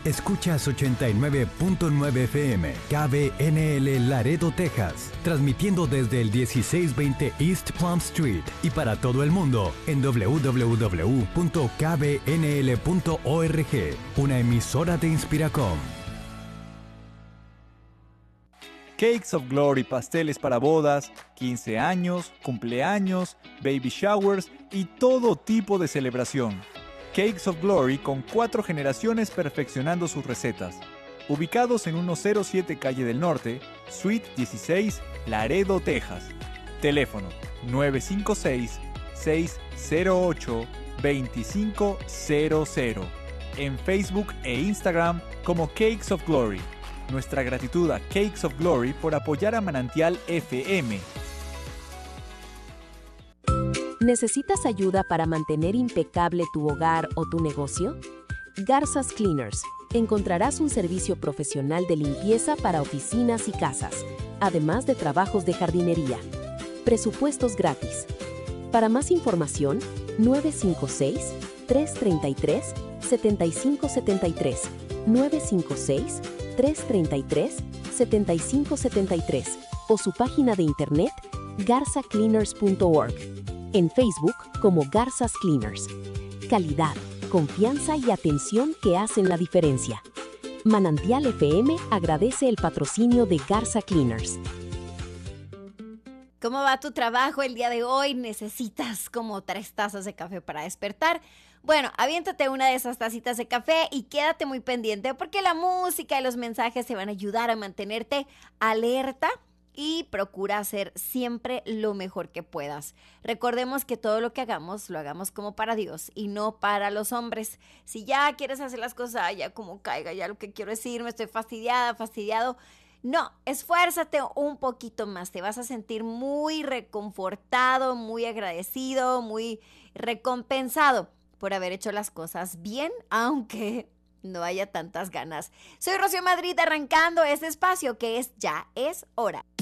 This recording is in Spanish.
Escuchas 89.9 FM, KBNL Laredo, Texas, transmitiendo desde el 1620 East Plum Street y para todo el mundo en www.kbnl.org, una emisora de Inspiracom. Cakes of Glory, pasteles para bodas, 15 años, cumpleaños, baby showers y todo tipo de celebración. Cakes of Glory con 4 generaciones perfeccionando sus recetas. Ubicados en 107 Calle del Norte, Suite 16, Laredo, Texas. Teléfono 956-608-2500. En Facebook e Instagram como Cakes of Glory. Nuestra gratitud a Cakes of Glory por apoyar a Manantial FM. ¿Necesitas ayuda para mantener impecable tu hogar o tu negocio? Garzas Cleaners. Encontrarás un servicio profesional de limpieza para oficinas y casas, además de trabajos de jardinería. Presupuestos gratis. Para más información, 956-333-7573. 956-333-7573 o su página de internet garzacleaners.org. En Facebook como Garzas Cleaners. Calidad, confianza y atención que hacen la diferencia. Manantial FM agradece el patrocinio de Garza Cleaners. ¿Cómo va tu trabajo el día de hoy? ¿Necesitas como 3 tazas de café para despertar? Bueno, aviéntate una de esas tacitas de café y quédate muy pendiente porque la música y los mensajes te van a ayudar a mantenerte alerta y procura hacer siempre lo mejor que puedas. Recordemos que todo lo que hagamos, lo hagamos como para Dios y no para los hombres. Si ya quieres hacer las cosas, ya como caiga, ya lo que quiero decir, me estoy fastidiada, fastidiado. No, esfuérzate un poquito más. Te vas a sentir muy reconfortado, muy agradecido, muy recompensado por haber hecho las cosas bien, aunque no haya tantas ganas. Soy Rocío Madrid arrancando este espacio que es Ya es Hora.